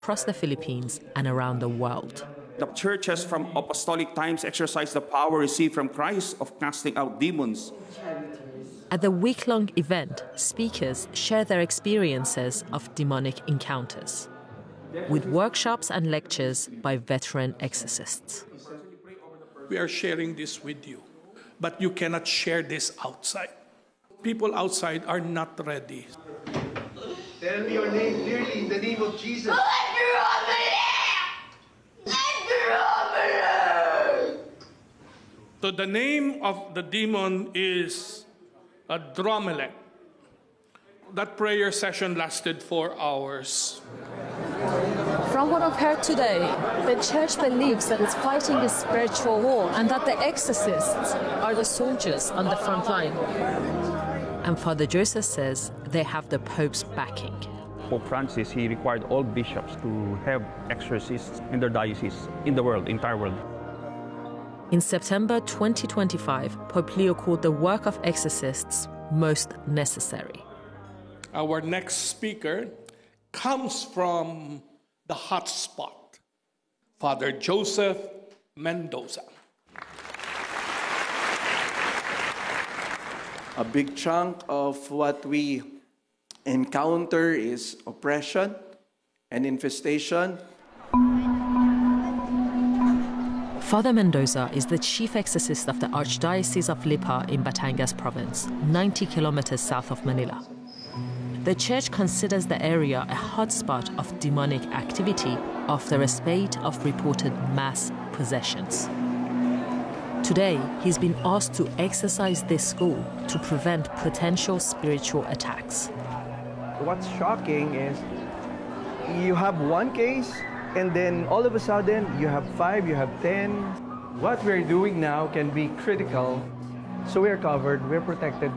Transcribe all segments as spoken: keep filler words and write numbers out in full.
across the Philippines and around the world. The churches from apostolic times exercised the power received from Christ of casting out demons. At the week-long event, speakers share their experiences of demonic encounters, with workshops and lectures by veteran exorcists. We are sharing this with you, but you cannot share this outside. People outside are not ready. Tell me your name clearly in the name of Jesus. So the name of the demon is Adromelech. That prayer session lasted four hours. From what I've heard today, the church believes that it's fighting a spiritual war and that the exorcists are the soldiers on the front line. And Father Joseph says they have the Pope's backing. Pope Francis, he required all bishops to have exorcists in their diocese, in the world, entire world. In September twenty twenty-five, Pope Leo called the work of exorcists most necessary. Our next speaker comes from the hot spot, Father Joseph Mendoza. A big chunk of what we encounter is oppression and infestation. Father Mendoza is the chief exorcist of the Archdiocese of Lipa in Batangas province, ninety kilometers south of Manila. The church considers the area a hotspot of demonic activity after a spate of reported mass possessions. Today, he's been asked to exorcise this school to prevent potential spiritual attacks. What's shocking is you have one case and then all of a sudden you have five, you have ten. What we're doing now can be critical, so we're covered, we're protected.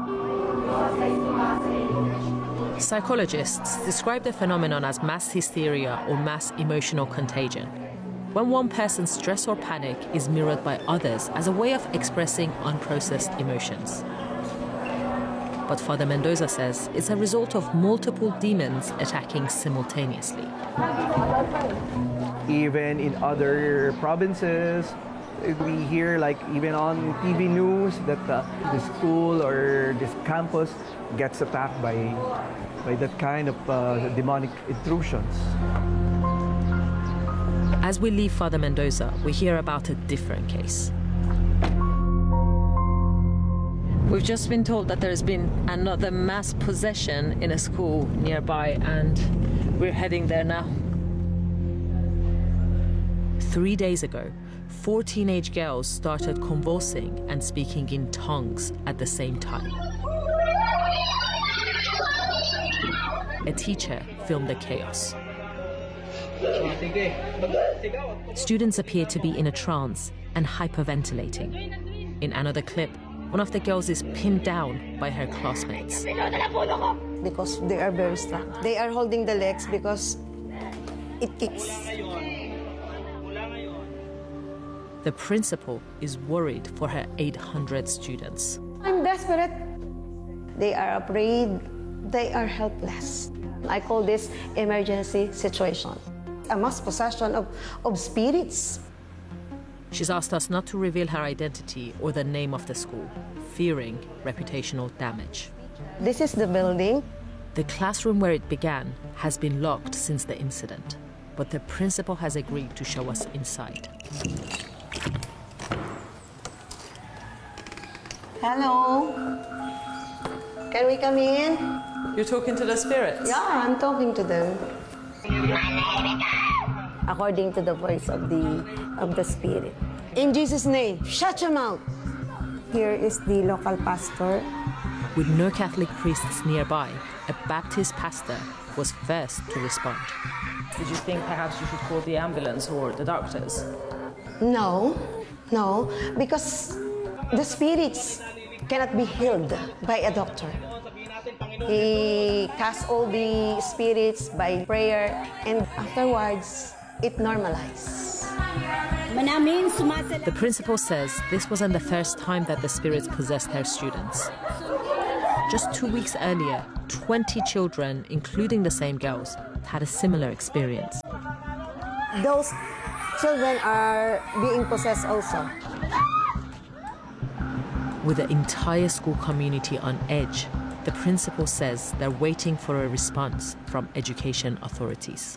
Psychologists describe the phenomenon as mass hysteria or mass emotional contagion, when one person's stress or panic is mirrored by others as a way of expressing unprocessed emotions. But Father Mendoza says it's a result of multiple demons attacking simultaneously. Even in other provinces, we hear, like even on T V news, that uh, the school or this campus gets attacked by, by that kind of uh, demonic intrusions. As we leave Father Mendoza, we hear about a different case. We've just been told that there's been another mass possession in a school nearby, and we're heading there now. Three days ago, four teenage girls started convulsing and speaking in tongues at the same time. A teacher filmed the chaos. Students appear to be in a trance and hyperventilating. In another clip, one of the girls is pinned down by her classmates. Because they are very strong. They are holding the legs because it kicks. The principal is worried for her eight hundred students. I'm desperate. They are afraid. They are helpless. I call this emergency situation. A mass possession of, of spirits. She's asked us not to reveal her identity or the name of the school, fearing reputational damage. This is the building. The classroom where it began has been locked since the incident, but the principal has agreed to show us inside. Hello. Can we come in? You're talking to the spirits? Yeah, I'm talking to them. According to the voice of the of the spirit. In Jesus' name, shut your mouth. Here is the local pastor. With no Catholic priests nearby, a Baptist pastor was first to respond. Did you think perhaps you should call the ambulance or the doctors? No, no, because the spirits cannot be healed by a doctor. He casts all the spirits by prayer, and afterwards, it normalizes. The principal says this wasn't the first time that the spirits possessed her students. Just two weeks earlier, twenty children, including the same girls, had a similar experience. Those children are being possessed also. With the entire school community on edge, the principal says they're waiting for a response from education authorities.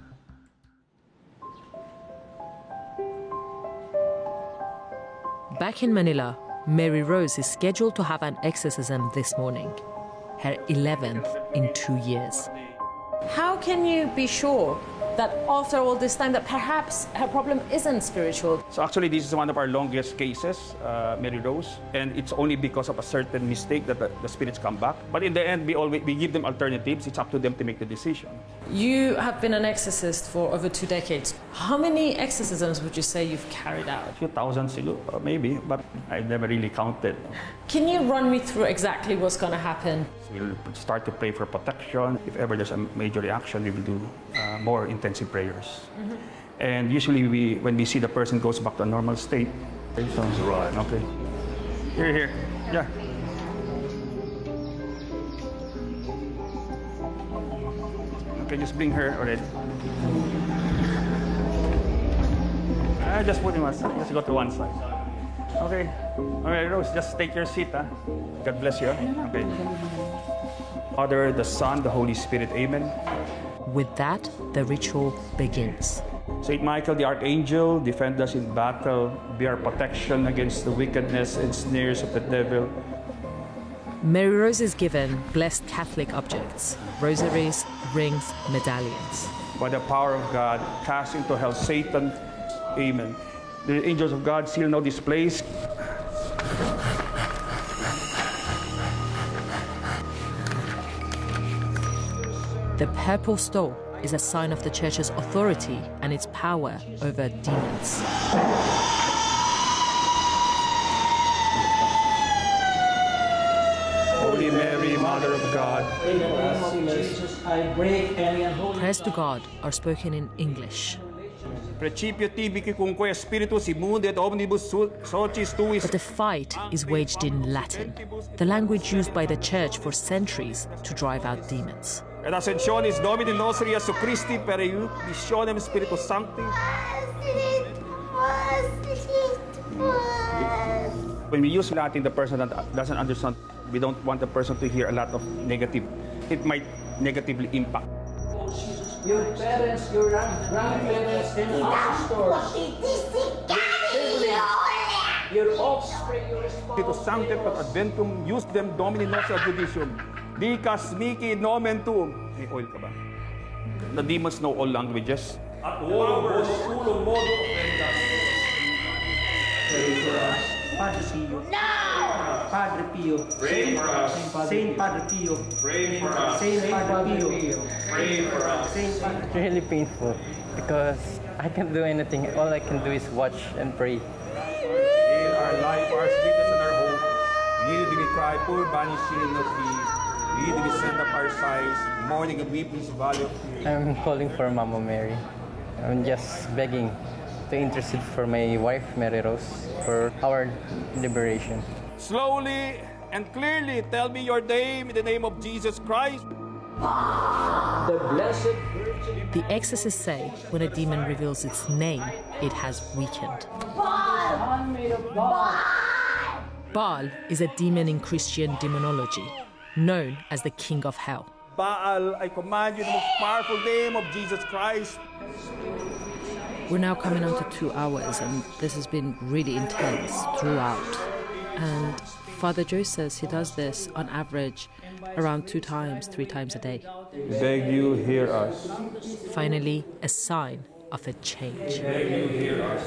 Back in Manila, Mary Rose is scheduled to have an exorcism this morning, her eleventh in two years. How can you be sure that after all this time that perhaps her problem isn't spiritual? So actually, this is one of our longest cases, uh, Mary Rose, and it's only because of a certain mistake that the, the spirits come back. But in the end, we always we give them alternatives. It's up to them to make the decision. You have been an exorcist for over two decades. How many exorcisms would you say you've carried out? A few thousand, uh, maybe, but I never really counted. Can you run me through exactly what's going to happen? We'll start to pray for protection. If ever there's a major reaction, we will do uh, more intensive prayers. Mm-hmm. And usually, we, when we see the person goes back to a normal state, okay, sounds right. Okay. Here, here. Yeah. Okay, just bring her already. I just put him one side. Just go to one side. Okay. All right, Rose, just take your seat. Huh? God bless you. Okay. Father, the Son, the Holy Spirit. Amen. With that, the ritual begins. Saint Michael, the Archangel, defend us in battle. Be our protection against the wickedness and snares of the devil. Mary Rose is given blessed Catholic objects, rosaries, rings, medallions. By the power of God, cast into hell Satan. Amen. The angels of God seal now this place. The purple stole is a sign of the Church's authority and its power over demons. Holy Mary, Mother of God, Prayers to God are spoken in English. Principio tibi cumque spiritus immundi et omnibus socis tuis. But the fight is waged in Latin, the language used by the Church for centuries to drive out demons. Et ascensionis Domini nostri Iesu Christi per missionem Spiritus Sancti. When we use Latin, the person that doesn't understand, we don't want the person to hear a lot of negative. It might negatively impact. Your parents, your grandparents, and ancestors. Your offspring, your Spiritus Sancti per adventum, use them Domini nostri ad judicium. Dicas mihi nomen tuum. May oil ka ba? The demons know all languages. At volum volum modo ofrendas. Pray for us. Padre Pio. No! Padre Pio. Pray for us. Saint Padre Pio. Pray for us. Saint Padre Pio. Pray for us. It's really painful because I can't do anything. All I can do is watch and pray. In our life, our sweetness and our hope, neither do we cry, poor banished children of Eve. Neither do we send up our sighs, mourning and weeping in valley of tears. I'm calling for Mama Mary. I'm just begging to intercede for my wife, Mary Rose, for our liberation. Slowly and clearly tell me your name in the name of Jesus Christ. The Blessed Virgin. The exorcists say when a demon reveals its name, it has weakened. Baal! Baal is a demon in Christian demonology, known as the king of hell. Baal, I command you in the most powerful name of Jesus Christ. We're now coming on to two hours, and this has been really intense throughout. And Father Joe says he does this on average around two times, three times a day. We beg you, hear us. Finally, a sign of a change. We beg you, hear us.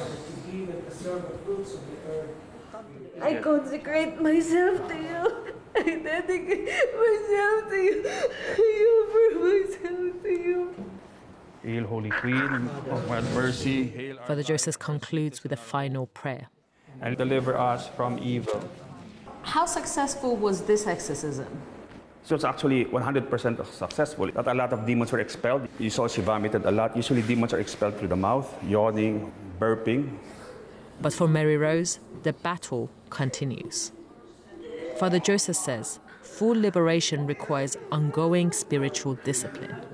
I consecrate myself to you. I dedicate myself to you. I offer myself to you. Hail, Holy Queen of mercy. Hail our Father Joseph concludes with a final prayer. and deliver us from evil. How successful was this exorcism? So it's actually one hundred percent successful. Not a lot of demons were expelled. You saw she vomited a lot. Usually demons are expelled through the mouth, yawning, burping. But for Mary Rose, the battle continues. Father Joseph says Full liberation requires ongoing spiritual discipline.